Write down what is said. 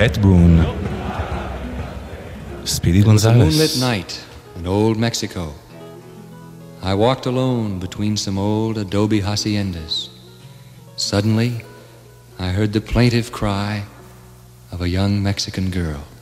פט בון, ספידי גונזלס. It was a moonlit night in old Mexico. I walked alone between some old adobe haciendas. Suddenly, I heard the plaintive cry of a young Mexican girl.